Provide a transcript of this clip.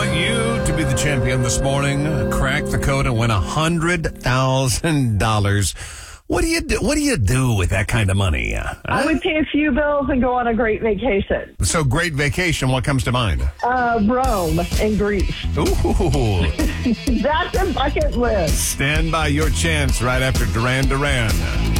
want you to be the champion this morning. Crack the code and win $100,000. What do you do? What do you do with that kind of money? I would pay a few bills and go on a great vacation. So great vacation. What comes to mind? Rome and Greece. Ooh. That's a bucket list. Stand by your chance right after Duran Duran.